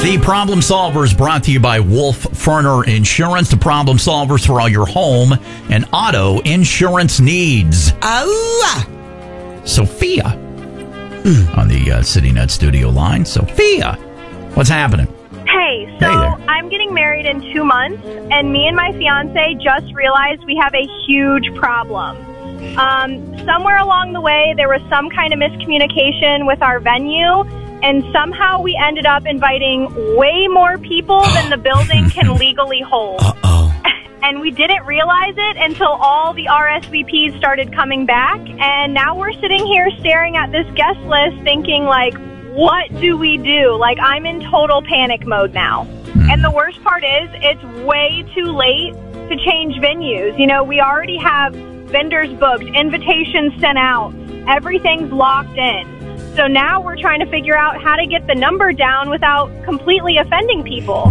The Problem Solvers brought to you by Wolf Ferner Insurance, the problem solvers for all your home and auto insurance needs. Sophia on the CityNet studio line. Sophia, what's happening? Hey, so I'm getting married in 2 months, and me and my fiance just realized we have a huge problem. Somewhere along the way, there was some kind of miscommunication with our venue, and somehow we ended up inviting way more people than the building can legally hold. And we didn't realize it until all the RSVPs started coming back, and now we're sitting here staring at this guest list thinking, like, what do we do? Like, I'm in total panic mode now. And the worst part is, it's way too late to change venues. You know, we already have vendors booked, invitations sent out, everything's locked in. So now we're trying to figure out how to get the number down without completely offending people.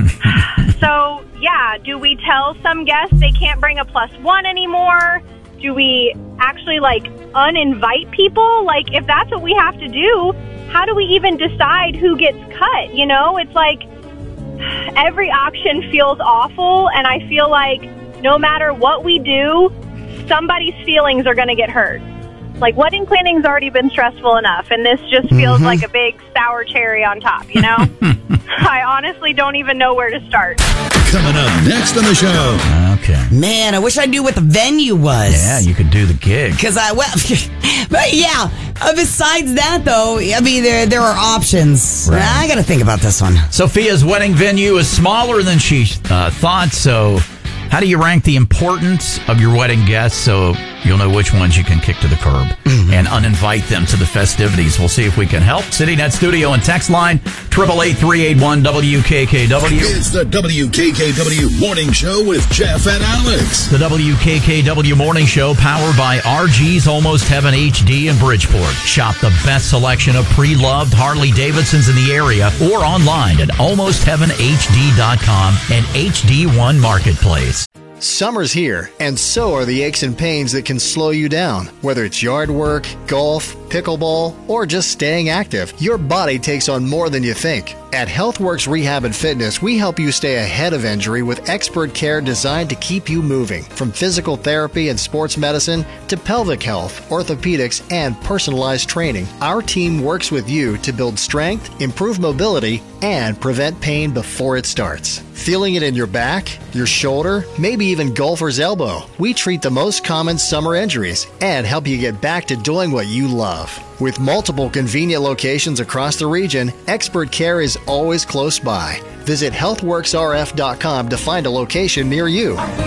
So, yeah, do we tell some guests they can't bring a +1 anymore? Do we actually, like, uninvite people? Like, if that's what we have to do, how do we even decide who gets cut? You know, it's like every option feels awful, and I feel like no matter what we do, somebody's feelings are going to get hurt. Like, wedding planning's already been stressful enough, and this just feels like a big sour cherry on top, you know? I honestly don't even know where to start. Coming up next on the show. Okay. Man, I wish I knew what the venue was. Yeah, you could do the gig. But yeah, besides that, though, I mean, there are options. Right. I got to think about this one. Sophia's wedding venue is smaller than she thought, so how do you rank the importance of your wedding guests so you'll know which ones you can kick to the curb and uninvite them to the festivities? We'll see if we can help. CityNet studio and text line 888-381-WKKW. It's the WKKW Morning Show with Jeff and Alex. The WKKW Morning Show, powered by RG's Almost Heaven HD in Bridgeport. Shop the best selection of pre-loved Harley-Davidsons in the area or online at almostheavenhd.com and HD1 Marketplace. Summer's here, and so are the aches and pains that can slow you down. Whether it's yard work, golf, pickleball, or just staying active, your body takes on more than you think. At HealthWorks Rehab and Fitness, we help you stay ahead of injury with expert care designed to keep you moving. From physical therapy and sports medicine to pelvic health, orthopedics, and personalized training, our team works with you to build strength, improve mobility, and prevent pain before it starts. Feeling it in your back, your shoulder, maybe even golfer's elbow? We treat the most common summer injuries and help you get back to doing what you love. With multiple convenient locations across the region, expert care is always close by. Visit healthworksrf.com to find a location near you.